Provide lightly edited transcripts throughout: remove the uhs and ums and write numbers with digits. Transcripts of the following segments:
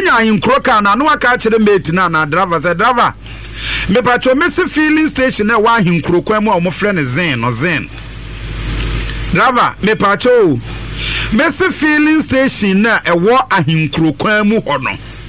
wonya ahinkro ka na no aka kire mate na driver say driver me pacho Messi filling station na wa ahinkro kwan mu a mo frɛ ne zen driver me pacho Messi filling station na ɛwɔ ahinkro kwan mu hɔ no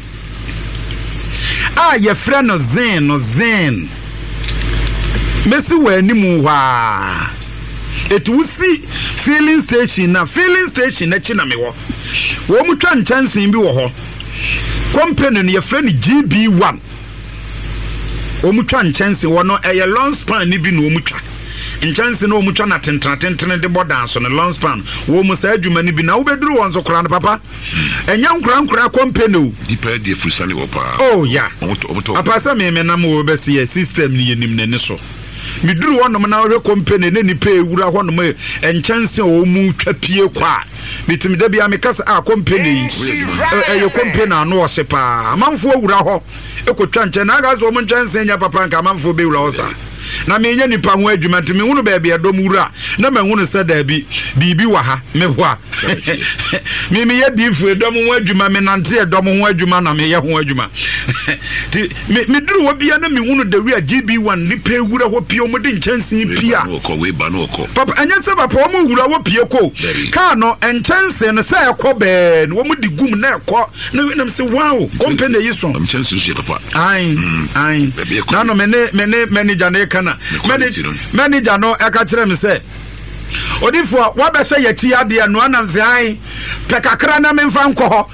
ye frɛ no zen Messi wɔ animu wa etusi filling station na chi na me wo mu twa nchansen bi wo ho company no ye frɛ GB1 wo mu twa nchansen wo no eye long span ni bi no wo mu twa nchansen no wo mu twa na tentene de bodan so no long span wo mu sa adwuma ni bi na wo beduru won so kora no papa enya nkura company o dipa de fusale wo pa oh yeah papa sa me nam wo be se system ni yenim ne so miduru wonom na we company ne nipa ewura honom enchanse o mu twapie kwa bitimi da bia me kasa company eyo company anu o sepa amanfo ewura ho ekotwa nche na ga so mo enchanse nya papa nka amanfo be ewura ho sa na me nya nipa ho adwuma ntimi hunu ba bia dom wura na me hunu se da bi bibi wa ha me ho a me ye difu dom ho adwuma me nante dom ho adwuma na me ye ho adwuma me duru wo bia na me hunu da wi a GB1 nipa ewura ho pie mo de nchanse pia papa anya se papa wo mo wura wo pie ko ka no enchanse no se ekọ be no wo mo di gum na ekọ na we nam se wow company yi so enchanse so papa ai na no me manager na kana manager no eka kire me se odifo wa be se yati ade no anam se ai pekakra na memfa nkọ ho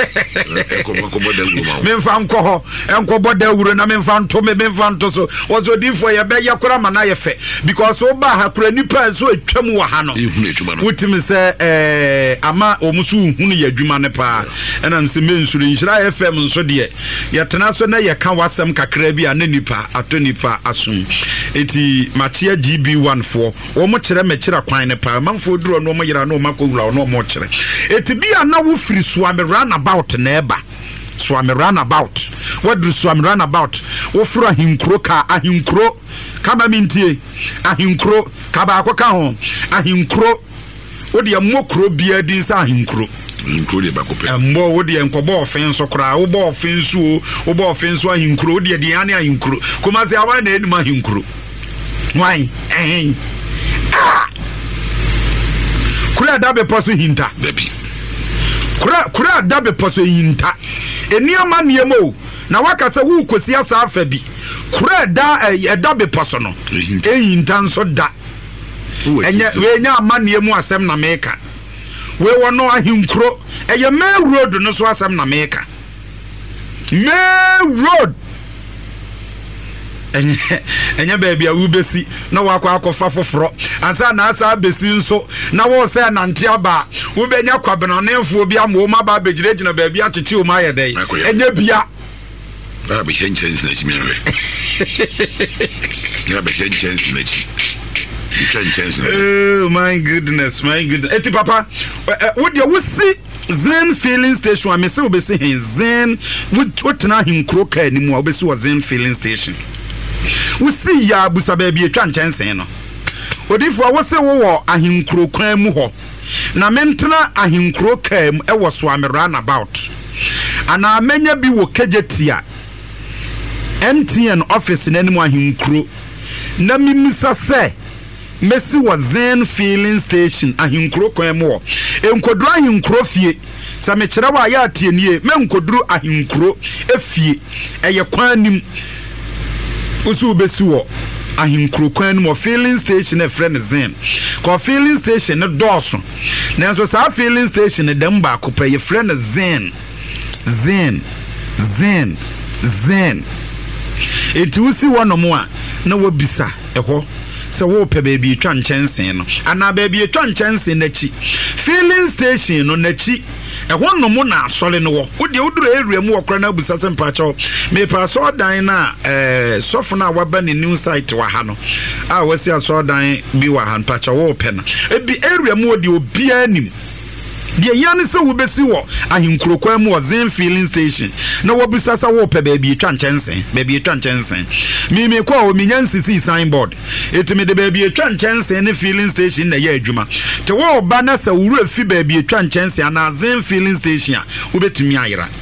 memfa nkọ ho enko boda wuro na memfa nto so wozo odifo ye be ye kora ma na ye fe because wo ba ha kora nipa so atwam wa ha no wutimi se ama omusu hunu ye adwuma ne pa enam se mensuru Nhyira FM nso de ye tena so na ye ka wasem kakra bi a na nipa atonipa asun eti matia GB1 for wo mo kire me kire kwan ne pa manfo duro no mo yira no makowura no mo kire eti bia na wo firi Swami Runabout na eba Swami Runabout what do Swami Runabout wo furu ahinkro kama mintie ahinkro kaba akoka ho ahinkro wo de mokro bia din sa ahinkro include bakope mbo wo de enkobo offense kra wo bo offense ahinkro wo de de ane ahinkro kuma se awa na enuma ahinkro why kura da be poso hinta debi kura da be poso hinta eniama niemo na wakasa wu kosi asa afa bi kura da be poso no hinta nso da enye we nya amaniemu asem na meka we wono ahinkro eye main road no so asem na meka main road enye baby a wubesi na wakwa akofa foforo ansa na asa besi nso na wo se na nte aba wo benya kwabena na enfo bi am wo ma ba begirejina baby atete o ma yedai enye bia ba be chance na chimere ya be chance na chi oh my goodness eti papa wo de wo si Zen filling station amese obesi hen Zen wo tena hinkro ka ni mu obesi wo Zen filling station wo si ya busa ba bi etwa nchansen no odifo wo se wo ahinkro kwan mu ho na mentena ahinkro ka mu e wo Swami Runabout ana menya bi wo kejetia MTN office na ni mu ahinkro na mimisa se Messi was Zen filling station ahinkro kwan mu ho enkodru ahinkro fie sa me kire wa ya atienie me enkodru ahinkro efie eye kwan nim usu besi wo ahinkro kwan mu filling station e friend Zen ko filling station ne doso na so sa filling station ne dem ba ko pe ye friend Zen eti usi wono mu a na wobisa eho se wo pe baby twa nchensen no ana baby twa nchensen nachi filling station no nachi ehwo no mu na asole no wo de oduro area mu okra na busase mpacho me pa so dan na sofo na waba ne new site wa ha no a wasi aso dan bi wa ha mpacho wo pe na ebi area mu de obi anim de yan se wo besi wo ahinkro kwan mu Zen filling station na wo busasa wo pe baby twa nchensen me kwa o minyansisi signboard etimi de baby twa nchensen ne filling station na ya adwuma te wo ba na sa wuru afi baby twa nchensen na Zen filling station a wo betimi ayira